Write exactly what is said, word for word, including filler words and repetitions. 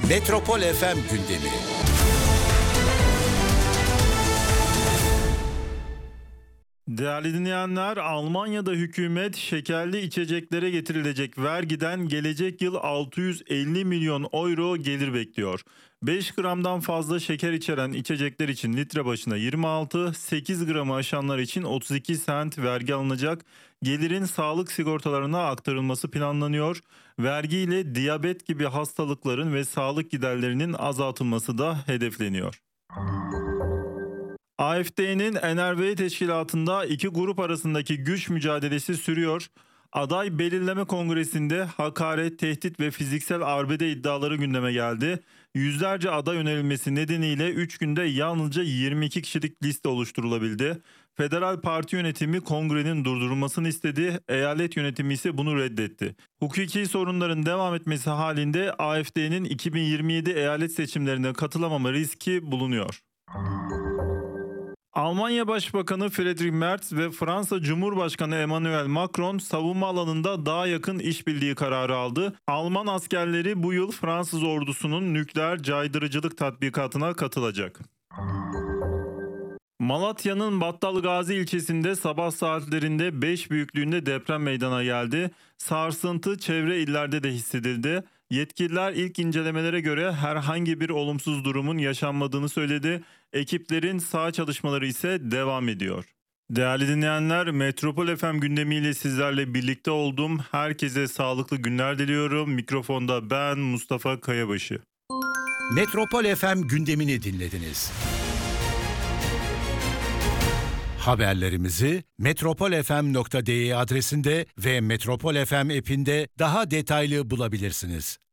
Metropol F M gündemi. Değerli dinleyenler, Almanya'da hükümet şekerli içeceklere getirilecek vergiden gelecek yıl altı yüz elli milyon euro gelir bekliyor. beş gramdan fazla şeker içeren içecekler için litre başına yirmi altı, sekiz gramı aşanlar için otuz iki sent vergi alınacak. Gelirin sağlık sigortalarına aktarılması planlanıyor. Vergiyle diyabet gibi hastalıkların ve sağlık giderlerinin azaltılması da hedefleniyor. A F D'nin N R V teşkilatında iki grup arasındaki güç mücadelesi sürüyor. Aday belirleme kongresinde hakaret, tehdit ve fiziksel arbede iddiaları gündeme geldi. Yüzlerce aday önerilmesi nedeniyle üç günde yalnızca yirmi iki kişilik liste oluşturulabildi. Federal Parti yönetimi kongrenin durdurulmasını istedi, eyalet yönetimi ise bunu reddetti. Hukuki sorunların devam etmesi halinde A F D'nin iki bin yirmi yedi eyalet seçimlerine katılamama riski bulunuyor. Almanya Başbakanı Friedrich Merz ve Fransa Cumhurbaşkanı Emmanuel Macron savunma alanında daha yakın işbirliği kararı aldı. Alman askerleri bu yıl Fransız ordusunun nükleer caydırıcılık tatbikatına katılacak. Malatya'nın Battalgazi ilçesinde sabah saatlerinde beş büyüklüğünde deprem meydana geldi. Sarsıntı çevre illerde de hissedildi. Yetkililer ilk incelemelere göre herhangi bir olumsuz durumun yaşanmadığını söyledi. Ekiplerin saha çalışmaları ise devam ediyor. Değerli dinleyenler, Metropol F M gündemiyle sizlerle birlikte oldum. Herkese sağlıklı günler diliyorum. Mikrofonda ben Mustafa Kayabaşı. Metropol F M gündemini dinlediniz. Haberlerimizi metropol f m nokta d e adresinde ve Metropol F M app'inde daha detaylı bulabilirsiniz.